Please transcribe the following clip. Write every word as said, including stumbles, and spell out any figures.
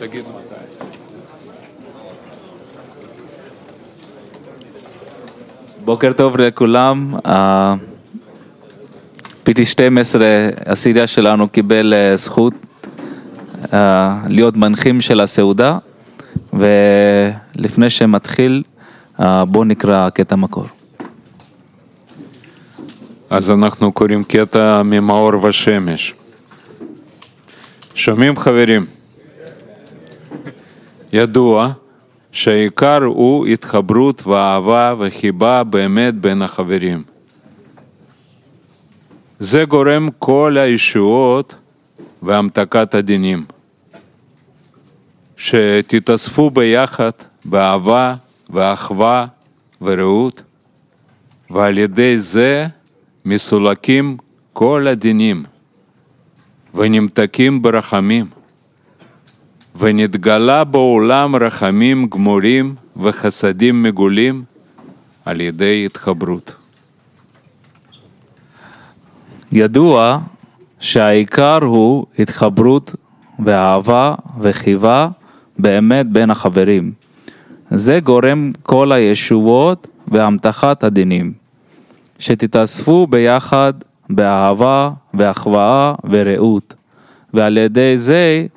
תגיד מתי. בוקר טוב לכולם. פי טי שתים עשרה, הסידיה שלנו קיבל זכות להיות מנחים של הסעודה, ולפני שמתחיל בואו נקרא קטע מקור. אז אנחנו קוראים קטע ממאור ושמש. שומעים חברים? ידוע שהעיקר הוא התחברות ואהבה וחיבה באמת בין החברים. זה גורם כל הישועות והמתקת הדינים. שתתאספו ביחד באהבה ואחווה ורעות, ועל ידי זה מסולקים כל הדינים, ונמתקים ברחמים, ונתגלה בעולם רחמים גמורים וחסדים מגולים על ידי התחברות. ידוע שהעיקר הוא התחברות ואהבה וחיבה באמת בין החברים. זה גורם כל הישועות והמתחת הדינים. שתתאספו ביחד באהבה ואחווה ורעות, ועל ידי זה